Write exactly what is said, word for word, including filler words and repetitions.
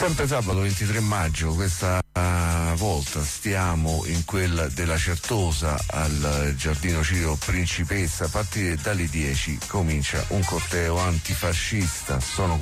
Sempre sabato ventitré maggio, questa uh, volta stiamo in quella della Certosa al Giardino Ciro Principessa. A partire dalle dieci comincia un corteo antifascista. Sono